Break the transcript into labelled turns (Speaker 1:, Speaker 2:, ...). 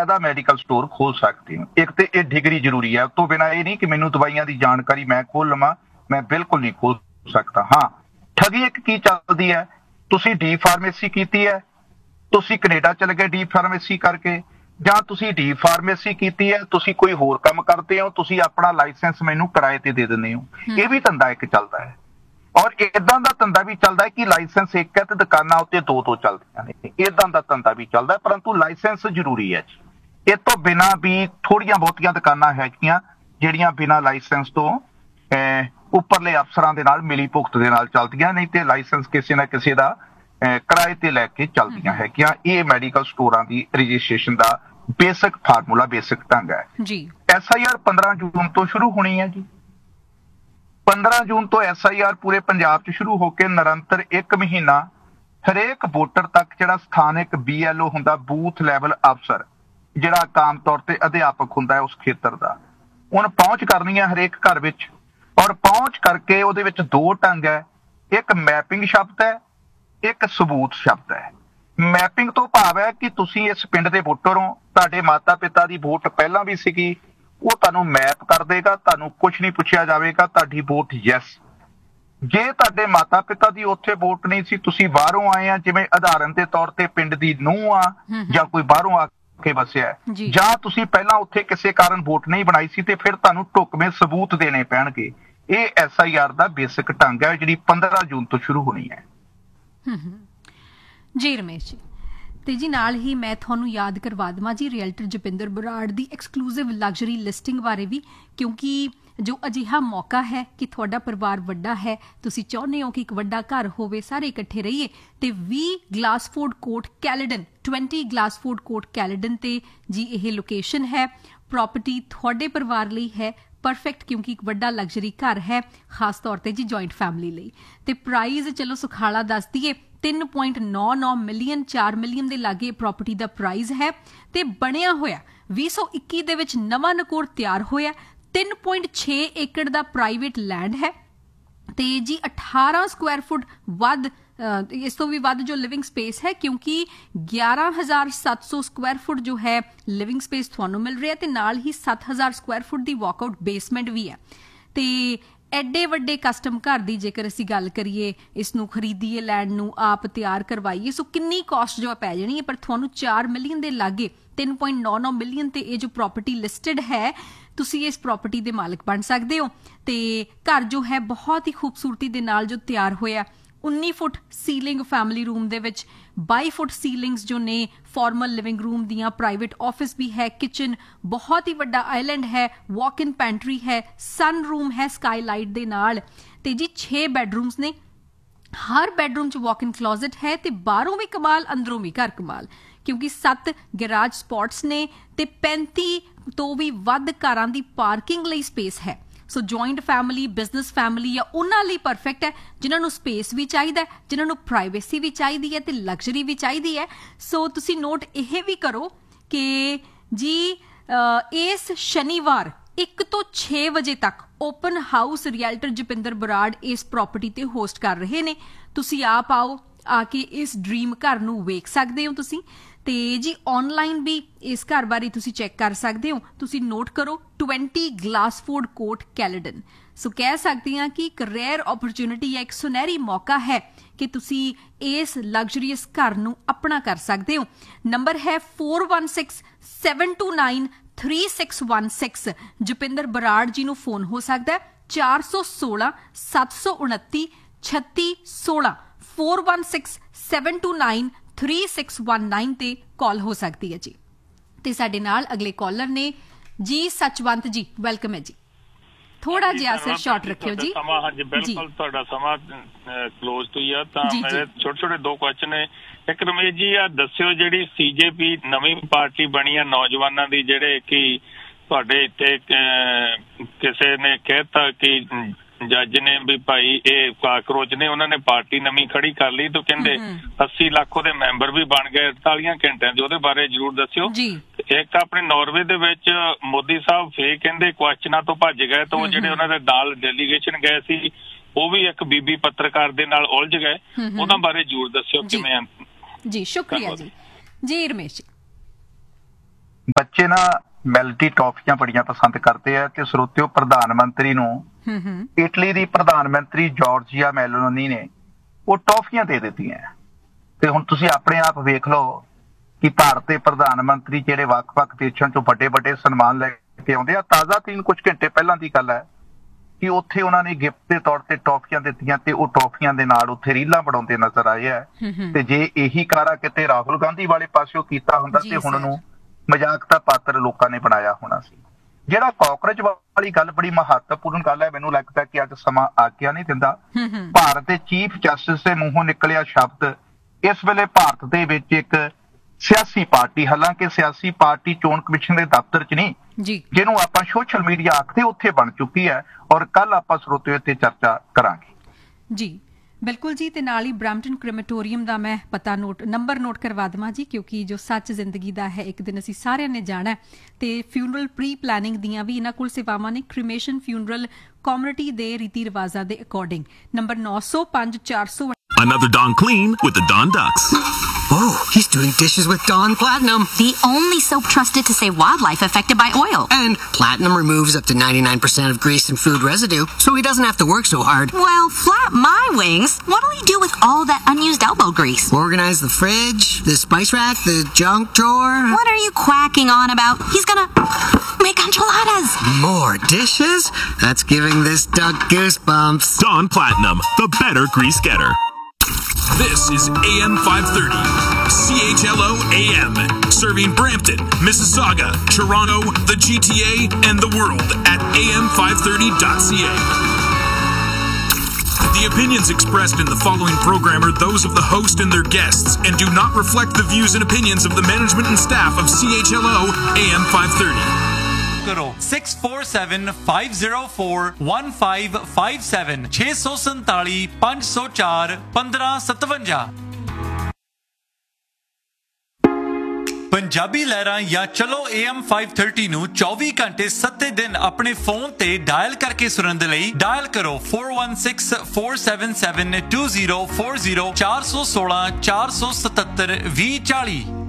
Speaker 1: ਬਕਾਇਦਾ medical store ਖੋਲ ਸਕਦੇ ਹੋ। ਇੱਕ ਤੇ ਇਹ ਡਿਗਰੀ ਜ਼ਰੂਰੀ ਹੈ, ਉਸ ਤੋਂ ਬਿਨਾਂ ਇਹ ਨਹੀਂ ਕਿ ਮੈਨੂੰ ਦਵਾਈਆਂ ਦੀ ਜਾਣਕਾਰੀ ਮੈਂ ਖੋਲ ਲਵਾਂ, ਮੈਂ ਬਿਲਕੁਲ ਨਹੀਂ ਖੋਲ ਸਕਦਾ। ਹਾਂ, ਠਗੀ ਇੱਕ ਕੀ ਚੱਲਦੀ ਹੈ, ਤੁਸੀਂ ਡੀ ਫਾਰਮੇਸੀ ਕੀਤੀ ਹੈ, ਤੁਸੀਂ ਕੈਨੇਡਾ ਚਲੇ ਗਏ ਡੀ ਫਾਰਮੇਸੀ ਕਰਕੇ, ਜਾਂ ਤੁਸੀਂ ਡੀ ਫਾਰਮੇਸੀ ਕੀਤੀ ਹੈ, ਤੁਸੀਂ ਕੋਈ ਹੋਰ ਕੰਮ ਕਰਦੇ ਹੋ, ਤੁਸੀਂ ਆਪਣਾ ਲਾਇਸੈਂਸ ਮੈਨੂੰ ਕਿਰਾਏ ਤੇ ਦੇ ਦਿੰਦੇ ਹੋ। ਇਹ ਵੀ ਧੰਦਾ ਇੱਕ ਚੱਲਦਾ ਹੈ। ਔਰ ਏਦਾਂ ਦਾ ਧੰਦਾ ਵੀ ਚੱਲਦਾ ਹੈ ਕਿ ਲਾਇਸੈਂਸ ਇੱਕ ਹੈ ਤੇ ਦੁਕਾਨਾਂ ਉੱਤੇ ਦੋ ਚੱਲਦੀਆਂ ਨੇ। ਏਦਾਂ ਦਾ ਧੰਦਾ ਵੀ ਚੱਲਦਾ, ਪਰੰਤੂ ਲਾਇਸੈਂਸ ਜ਼ਰੂਰੀ ਹੈ ਜੀ। ਇਹ ਤੋਂ ਬਿਨਾਂ ਵੀ ਥੋੜੀਆਂ ਬਹੁਤੀਆਂ ਦੁਕਾਨਾਂ ਹੈਗੀਆਂ ਜਿਹੜੀਆਂ ਬਿਨਾਂ ਲਾਇਸੈਂਸ ਤੋਂ ਉੱਪਰਲੇ ਅਫਸਰਾਂ ਦੇ ਨਾਲ ਮਿਲੀ ਭੁਗਤ ਦੇ ਨਾਲ ਚੱਲਦੀਆਂ, ਨਹੀਂ ਤੇ ਲਾਇਸੈਂਸ ਕਿਸੇ ਨਾ ਕਿਸੇ ਦਾ ਕਿਰਾਏ ਤੇ ਲੈ ਕੇ ਚੱਲਦੀਆਂ ਹੈਗੀਆਂ। ਇਹ ਮੈਡੀਕਲ ਸਟੋਰਾਂ ਦੀ ਰਜਿਸਟ੍ਰੇਸ਼ਨ ਦਾ ਬੇਸਿਕ ਫਾਰਮੂਲਾ, ਬੇਸਿਕ ਢੰਗ ਹੈ ਜੀ। SIR 15 ਜੂਨ ਤੋਂ ਸ਼ੁਰੂ ਹੋਣੀ ਹੈ ਜੀ। 15 ਜੂਨ ਤੋਂ SIR ਪੂਰੇ ਪੰਜਾਬ 'ਚ ਸ਼ੁਰੂ ਹੋ ਕੇ ਨਿਰੰਤਰ 1 ਮਹੀਨਾ ਹਰੇਕ ਵੋਟਰ ਤੱਕ ਜਿਹੜਾ ਸਥਾਨਕ BLO ਹੁੰਦਾ, ਬੂਥ ਲੈਵਲ ਅਫਸਰ, ਜਿਹੜਾ ਆਮ ਤੌਰ ਤੇ ਅਧਿਆਪਕ ਹੁੰਦਾ ਹੈ ਉਸ ਖੇਤਰ ਦਾ, ਉਹਨੇ ਪਹੁੰਚ ਕਰਨੀ ਹੈ ਹਰੇਕ ਘਰ ਵਿੱਚ। ਔਰ ਪਹੁੰਚ ਕਰਕੇ ਉਹਦੇ ਵਿੱਚ ਦੋ ਢੰਗ ਹੈ, ਇੱਕ ਮੈਪਿੰਗ ਸ਼ਬਦ ਹੈ, ਇੱਕ ਸਬੂਤ ਸ਼ਬਦ ਹੈ। ਮੈਪਿੰਗ ਤੋਂ ਭਾਵ ਹੈ ਕਿ ਤੁਸੀਂ ਇਸ ਪਿੰਡ ਦੇ ਵੋਟਰ ਹੋ, ਤੁਹਾਡੇ ਮਾਤਾ ਪਿਤਾ ਦੀ ਵੋਟ ਪਹਿਲਾਂ ਵੀ ਸੀਗੀ, ਉਹ ਤੁਹਾਨੂੰ ਮੈਪ ਕਰ ਦੇਗਾ, ਤੁਹਾਨੂੰ ਕੁਝ ਨਹੀਂ ਪੁੱਛਿਆ ਜਾਵੇਗਾ, ਤੁਹਾਡੀ ਵੋਟ ਯੈਸ। ਜੇ ਤੁਹਾਡੇ ਮਾਤਾ ਪਿਤਾ ਦੀ ਉੱਥੇ ਵੋਟ ਨਹੀਂ ਸੀ, ਤੁਸੀਂ ਬਾਹਰੋਂ ਆਏ ਆ, ਜਿਵੇਂ ਉਦਾਹਰਨ ਦੇ ਤੌਰ ਤੇ ਪਿੰਡ ਦੀ ਨੂੰਹ ਆ ਜਾਂ ਕੋਈ ਬਾਹਰੋਂ ਆ ਕੇ ਵਸਿਆ, ਜਾਂ ਤੁਸੀਂ ਪਹਿਲਾਂ ਉੱਥੇ ਕਿਸੇ ਕਾਰਨ ਵੋਟ ਨਹੀਂ ਬਣਾਈ ਸੀ, ਤੇ ਫਿਰ ਤੁਹਾਨੂੰ ਢੁਕਵੇਂ ਸਬੂਤ ਦੇਣੇ ਪੈਣਗੇ। ਇਹ SIR ਦਾ ਬੇਸਿਕ ਢੰਗ ਹੈ, ਜਿਹੜੀ 15 ਜੂਨ ਤੋਂ ਸ਼ੁਰੂ ਹੋਣੀ ਹੈ।
Speaker 2: ਜੀ ਰਮੇਸ਼ ਜੀ, ਤੇ ਜੀ ਨਾਲ ਹੀ ਮੈਂ ਤੁਹਾਨੂੰ ਯਾਦ ਕਰਵਾ ਦੇਵਾਂ ਜੀ ਰੀਅਲਟਰ ਜਪਿੰਦਰ ਬਰਾੜ ਦੀ ਐਕਸਕਲੂਸਿਵ ਲਗਜ਼ਰੀ ਲਿਸਟਿੰਗ ਬਾਰੇ ਵੀ, ਕਿਉਂਕਿ ਜੋ ਅਜਿਹਾ ਮੌਕਾ ਹੈ ਕਿ ਤੁਹਾਡਾ ਪਰਿਵਾਰ ਵੱਡਾ ਹੈ, ਤੁਸੀਂ ਚਾਹੁੰਦੇ ਹੋ ਕਿ ਇੱਕ ਵੱਡਾ ਘਰ ਹੋਵੇ, ਸਾਰੇ ਇਕੱਠੇ ਰਹੀਏ, ਤੇ 20 ਗਲਾਸਫੋਰਡ ਕੋਰਟ ਕੈਲੇਡਨ 20 ਗਲਾਸਫੋਰਡ ਕੋਰਟ ਕੈਲੇਡਨ ਤੇ ਜੀ ਇਹ ਲੋਕੇਸ਼ਨ ਹੈ। ਪ੍ਰੋਪਰਟੀ ਤੁਹਾਡੇ ਪਰਿਵਾਰ ਲਈ ਹੈ ਪਰਫੈਕਟ, ਕਿਉਂਕਿ ਇੱਕ ਵੱਡਾ ਲਗਜ਼ਰੀ ਘਰ ਹੈ, ਖਾਸ ਤੌਰ ਤੇ ਜੀ ਜੁਆਇੰਟ ਫੈਮਿਲੀ ਲਈ। ਤੇ ਪ੍ਰਾਈਜ਼ ਚਲੋ ਸੁਖਾਲਾ ਦੱਸ ਦਈਏ, 3.99 ਮਿਲੀਅਨ, 4 ਮਿਲੀਅਨ ਦੇ ਲਾਗੇ ਪ੍ਰਾਪਰਟੀ ਦਾ ਪ੍ਰਾਈਜ਼ ਹੈ। ਤੇ ਬਣਿਆ ਹੋਇਆ 2021 ਦੇ ਵਿੱਚ ਨਵਾਂ ਨਕੋਰ ਤਿਆਰ ਹੋਇਆ, 3.6 ਏਕੜ ਦਾ ਪ੍ਰਾਈਵੇਟ ਲੈਂਡ ਹੈ, ਤੇ ਜੀ 18 ਸਕੁਆਇਰ ਫੁੱਟ ਵੱਧ, ਇਸ ਤੋਂ ਵੀ ਵੱਧ ਜੋ ਲਿਵਿੰਗ ਸਪੇਸ ਹੈ, ਕਿਉਂਕਿ 11,700 ਸਕੁਆਇਰ ਫੁੱਟ ਜੋ ਹੈ ਲਿਵਿੰਗ ਸਪੇਸ ਤੁਹਾਨੂੰ ਮਿਲ ਰਿਹਾ, ਤੇ ਨਾਲ ਹੀ 7,000 ਸਕੁਆਇਰ ਫੁੱਟ ਦੀ ਵਾਕਆਊਟ ਬੇਸਮੈਂਟ ਵੀ ਹੈ। ਤੇ ਐਡੇ ਵੱਡੇ ਕਸਟਮ ਘਰ ਦੀ ਜੇਕਰ ਅਸੀਂ ਗੱਲ ਕਰੀਏ, ਇਸ ਨੂੰ ਖਰੀਦੀਏ, ਲੈਂਡ ਨੂੰ ਆਪ ਤਿਆਰ ਕਰਵਾਈਏ, ਸੋ ਕਿੰਨੀ ਕਾਸਟ ਜੋ ਪੈ ਜਾਣੀ ਹੈ, ਪਰ ਤੁਹਾਨੂੰ 4 ਮਿਲੀਅਨ ਦੇ ਲਾਗੇ 3.99 ਮਿਲੀਅਨ ਤੇ ਇਹ ਜੋ ਪ੍ਰਾਪਰਟੀ ਲਿਸਟਡ ਹੈ, ਤੁਸੀਂ ਇਸ ਪ੍ਰਾਪਰਟੀ ਦੇ ਮਾਲਕ ਬਣ ਸਕਦੇ ਹੋ। ਤੇ ਘਰ ਜੋ ਹੈ ਬਹੁਤ ਹੀ ਖੂਬਸੂਰਤੀ ਦੇ ਨਾਲ ਜੋ ਤਿਆਰ ਹੋਇਆ, 19 ਫੁੱਟ ਸੀਲਿੰਗ ਫੈਮਿਲੀ ਰੂਮ ਦੇ ਵਿੱਚ, 22 ਫੁੱਟ ਸੀਲਿੰਗਸ ਜੋ ਨੇ ਫਾਰਮਲ ਲਿਵਿੰਗ ਰੂਮ ਦੀਆਂ, ਪ੍ਰਾਈਵੇਟ ਆਫਿਸ ਵੀ ਹੈ, ਕਿਚਨ ਬਹੁਤ ਹੀ ਵੱਡਾ ਆਈਲੈਂਡ ਹੈ, ਵਾਕ ਇਨ ਪੈਂਟਰੀ ਹੈ, ਸਨ ਰੂਮ ਹੈ ਸਕਾਈਲਾਈਟ ਦੇ ਨਾਲ, ਤੇ ਜੀ 6 ਬੈਡਰੂਮਸ ਨੇ, ਹਰ ਬੈਡਰੂਮ 'ਚ ਵਾਕ ਇਨ ਕਲੋਜ਼ਟ ਹੈ, ਤੇ ਬਾਹਰੋਂ ਵੀ ਕਮਾਲ, ਅੰਦਰੋਂ ਵੀ ਘਰ ਕਮਾਲ, ਕਿਉਂਕਿ 7 ਗੈਰਾਜ ਸਪੌਟਸ ਨੇ, ਤੇ 35 ਤੋਂ ਵੀ ਵੱਧ ਕਾਰਾਂ ਦੀ ਪਾਰਕਿੰਗ ਲਈ ਸਪੇਸ ਹੈ। ਸੋ ਜੁਆਇੰਟ ਫੈਮਿਲੀ, ਬਿਜ਼ਨਸ ਫੈਮਿਲੀ ਜਾਂ ਉਹਨਾਂ ਲਈ ਪਰਫੈਕਟ ਹੈ, ਜਿਨ੍ਹਾਂ ਨੂੰ ਸਪੇਸ ਵੀ ਚਾਹੀਦਾ ਹੈ, ਜਿਨ੍ਹਾਂ ਨੂੰ ਪ੍ਰਾਈਵੇਸੀ ਵੀ ਚਾਹੀਦੀ ਹੈ, ਤੇ ਲਗਜ਼ਰੀ ਵੀ ਚਾਹੀਦੀ ਹੈ। ਸੋ ਤੁਸੀਂ ਨੋਟ ਇਹ ਵੀ ਕਰੋ ਕਿ ਜੀ ਇਸ ਸ਼ਨੀਵਾਰ 1 ਤੋਂ 6 ਵਜੇ ਤੱਕ open house realtor Japinder Brar ਇਸ ਪ੍ਰਾਪਰਟੀ ਤੇ ਹੋਸਟ ਕਰ ਰਹੇ ਨੇ। ਤੁਸੀਂ ਆਪ ਆਓ, ਆ ਕੇ ਇਸ ਡ੍ਰੀਮ ਘਰ ਨੂੰ ਵੇਖ ਸਕਦੇ ਹੋ ਤੁਸੀਂ, ਤੇ ਜੀ ਆਨਲਾਈਨ ਵੀ ਇਸ ਘਰ ਬਾਰੇ ਤੁਸੀਂ ਚੈੱਕ ਕਰ ਸਕਦੇ ਹੋ। ਤੁਸੀਂ ਨੋਟ ਕਰੋ 20 ਗਲਾਸਫੋਰਡ ਕੋਰਟ ਕੈਲੇਡਨ। ਸੋ ਕਹਿ ਸਕਦੀ ਹਾਂ ਕਿ ਇੱਕ ਰੇਅਰ ਓਪਰਚੁਨਿਟੀ ਹੈ, ਇੱਕ ਸੁਨਹਿਰੀ ਮੌਕਾ ਹੈ ਕਿ ਤੁਸੀਂ ਇਸ ਲਗਜ਼ਰੀਅਸ ਘਰ ਨੂੰ ਆਪਣਾ ਕਰ ਸਕਦੇ ਹੋ। ਨੰਬਰ ਹੈ 4167293616। ਜਪਿੰਦਰ ਬਰਾੜ ਜੀ ਨੂੰ ਫੋਨ ਹੋ ਸਕਦਾ ਹੈ 416 729 3616, 4167293619 ਤੇ ਕਾਲ ਹੋ ਸਕਦੀ ਹੈ ਜੀ। ਤੇ ਸਾਡੇ ਨਾਲ ਅਗਲੇ ਕਾਲਰ ਨੇ ਜੀ ਸਚਵੰਤ ਜੀ, ਵੈਲਕਮ ਹੈ ਜੀ। ਥੋੜਾ ਜਿਹਾ ਸਰ ਸ਼ਾਰਟ ਰੱਖਿਓ ਜੀ।
Speaker 3: ਹਾਂਜੀ ਬਿਲਕੁਲ, ਤੁਹਾਡਾ ਸਮਾਂ ਕਲੋਜ਼ ਤੋਂ ਹੀ ਆ, ਤਾਂ ਮੇਰੇ ਛੋਟੇ ਛੋਟੇ 2 ਕੁਐਸਚਨ ਨੇ। ਇੱਕ ਰਮੇਸ਼ ਜੀ ਆ ਦੱਸਿਓ, ਜਿਹੜੀ CJP ਨਵੀਂ ਪਾਰਟੀ ਬਣੀ ਆ ਨੌਜਵਾਨਾਂ ਦੀ, ਜਿਹੜੇ ਕਿ ਤੁਹਾਡੇ ਇੱਥੇ ਕਿਸੇ ਨੇ ਕਹਿਤਾ ਕਿ ਜੱਜ ਨੇ ਵੀ ਭਾਈ ਇਹ ਕਾਕਰੋਚ ਨੇ, ਉਹਨਾਂ ਨੇ ਪਾਰਟੀ ਨਵੀਂ ਖੜੀ ਕਰ ਲਈ, ਤਾਂ ਕਹਿੰਦੇ 80 ਲੱਖ ਉਹਦੇ ਮੈਂਬਰ ਵੀ ਬਣ ਗਏ 48 ਘੰਟਿਆਂ 'ਚ, ਉਹਦੇ ਬਾਰੇ ਜ਼ਰੂਰ ਦੱਸਿਓ। ਇੱਕ ਆਪਣੇ ਨਾਰਵੇ ਦੇ ਵਿੱਚ ਮੋਦੀ ਸਾਹਿਬ ਫੇਰ ਕਹਿੰਦੇ ਕੁਐਸਚਨਾਂ ਤੋਂ ਭੱਜ ਗਏ, ਤਾਂ ਉਹ ਜਿਹੜੇ ਉਹਨਾਂ ਦੇ ਨਾਲ ਡੈਲੀਗੇਸ਼ਨ ਗਏ ਸੀ, ਉਹ ਵੀ ਇੱਕ ਬੀਬੀ ਪੱਤਰਕਾਰ ਦੇ ਨਾਲ ਉਲਝ ਗਏ, ਉਹਨਾਂ ਬਾਰੇ ਜ਼ਰੂਰ ਦੱਸਿਓ ਕਿਵੇਂ।
Speaker 2: ਜੀ ਸ਼ੁਕਰੀਆ ਜੀ। ਜੀ ਰਮੇਸ਼ ਜੀ।
Speaker 1: ਬੱਚੇ ਨਾ ਮੈਲਟੀ ਟੌਫੀਆਂ ਬੜੀਆਂ ਪਸੰਦ ਕਰਦੇ ਆ ਤੇ ਸਰੋਤਿਓ ਪ੍ਰਧਾਨ ਮੰਤਰੀ ਨੂੰ ਇਟਲੀ ਦੀ ਪ੍ਰਧਾਨ ਮੰਤਰੀ ਜਾਰਜੀਆ ਮੈਲੋਨੀ ਨੇ ਉਹ ਟੌਫੀਆਂ ਦੇ ਦਿੱਤੀਆਂ। ਤੇ ਹੁਣ ਤੁਸੀਂ ਆਪਣੇ ਆਪ ਵੇਖ ਲਓ ਕਿ ਭਾਰਤ ਦੇ ਪ੍ਰਧਾਨ ਮੰਤਰੀ ਜਿਹੜੇ ਵੱਖ-ਵੱਖ ਦੇਸ਼ਾਂ ਚੋਂ ਵੱਡੇ ਸਨਮਾਨ ਲੈ ਕੇ ਆਉਂਦੇ ਆ। ਤਾਜ਼ਾ ਤੀਨ ਕੁਝ ਘੰਟੇ ਪਹਿਲਾਂ ਦੀ ਗੱਲ ਹੈ ਕਿ ਉੱਥੇ ਉਹਨਾਂ ਨੇ ਗਿਫਟ ਦੇ ਤੌਰ ਤੇ ਟੌਫੀਆਂ ਦਿੱਤੀਆਂ ਤੇ ਉਹ ਟੌਫੀਆਂ ਦੇ ਨਾਲ ਉੱਥੇ ਰੀਲਾਂ ਬਣਾਉਂਦੇ ਨਜ਼ਰ ਆਏ ਆ। ਤੇ ਜੇ ਇਹੀ ਕਾਰਾ ਕਿਤੇ ਰਾਹੁਲ ਗਾਂਧੀ ਵਾਲੇ ਪਾਸਿਓਂ ਕੀਤਾ ਹੁੰਦਾ ਤੇ ਹੁਣ ਨੂੰ ਮਜ਼ਾਕ ਦਾ ਪਾਤਰ ਲੋਕਾਂ ਨੇ ਬਣਾਇਆ ਹੋਣਾ ਸੀ। ਜਿਹੜਾ ਕਾਕਰੋਚ ਵਾਲੀ ਗੱਲ ਬੜੀ ਮਹੱਤਵਪੂਰਨ ਗੱਲ ਹੈ। ਮੈਨੂੰ ਲੱਗਦਾ ਕਿ ਅੱਜ ਸਮਾਂ ਆਗਿਆ ਨਹੀਂ ਦਿੰਦਾ। ਭਾਰਤ ਦੇ ਚੀਫ ਜਸਟਿਸ ਦੇ ਮੂੰਹੋਂ ਨਿਕਲਿਆ ਸ਼ਬਦ ਇਸ ਵੇਲੇ ਭਾਰਤ ਦੇ ਵਿੱਚ ਇੱਕ ਸਿਆਸੀ ਪਾਰਟੀ, ਹਾਲਾਂਕਿ ਸਿਆਸੀ ਪਾਰਟੀ ਚੋਣ ਕਮਿਸ਼ਨ ਦੇ ਦਫ਼ਤਰ 'ਚ ਨਹੀਂ, ਜਿਹਨੂੰ ਆਪਾਂ ਸੋਸ਼ਲ ਮੀਡੀਆ ਆਖਦੇ, ਉੱਥੇ ਬਣ ਚੁੱਕੀ ਹੈ। ਔਰ ਕੱਲ ਆਪਾਂ ਸਰੋਤਿਆਂ ਤੇ ਚਰਚਾ ਕਰਾਂਗੇ।
Speaker 2: ਜੀ ਬਿਲਕੁਲ ਜੀ। ਤੇ ਨਾਲ ਹੀ ਬ੍ਰੈਂਪਟਨ ਕ੍ਰੀਮੇਟੋਰੀਅਮ ਦਾ ਮੈਂ ਨੰਬਰ ਨੋਟ ਕਰਵਾ ਦੇਵਾਂ ਜੀ, ਕਿਉਂਕਿ ਜੋ ਸੱਚ ਜ਼ਿੰਦਗੀ ਦਾ ਹੈ ਇੱਕ ਦਿਨ ਅਸੀਂ ਸਾਰਿਆਂ ਨੇ ਜਾਣਾ ਤੇ ਫਿਊਨਰਲ ਪ੍ਰੀ ਪਲੈਨਿੰਗ ਦੀਆਂ ਵੀ ਇਹਨਾਂ ਕੋਲ ਸੇਵਾਵਾਂ ਨੇ। ਕ੍ਰੀਮੇਸ਼ਨ ਫਿਊਨਰਲ ਕਮਿਊਨਿਟੀ ਦੇ ਰੀਤੀ ਰਿਵਾਜ਼ਾਂ ਦੇ according. Number 905 400।
Speaker 4: Another Dawn clean with the Dawn Ducks.
Speaker 5: Oh, he's doing dishes with Dawn Platinum.
Speaker 6: The only soap trusted to save wildlife affected by oil.
Speaker 5: And Platinum removes up to 99% of grease and food residue, so he doesn't have to work so hard.
Speaker 6: Well, flap my wings. What'll he do with all that unused elbow grease?
Speaker 5: Organize the fridge, the spice rack, the junk drawer.
Speaker 6: What are you quacking on about? He's gonna make enchiladas.
Speaker 5: More dishes? That's giving this duck goosebumps.
Speaker 4: Dawn Platinum, the better grease getter. This is AM 530, CHLO AM, serving Brampton, Mississauga, Toronto, the GTA, and the world at am530.ca. The opinions expressed in the following program are those of the host and their guests and do not reflect the views and opinions of the management and staff of CHLO AM 530.
Speaker 7: ਕਰੋ 6475041557 647 504 1557। ਪੰਜਾਬੀ ਲਹਿਰਾਂ ਜਾਂ ਚਲੋ AM 530 ਨੂੰ 24 ਘੰਟੇ 7 ਦਿਨ ਆਪਣੇ phone ਤੇ dial ਕਰਕੇ ਸੁਣਨ ਦੇ ਲਈ ਡਾਇਲ ਕਰੋ 4164772040 416 477 2040।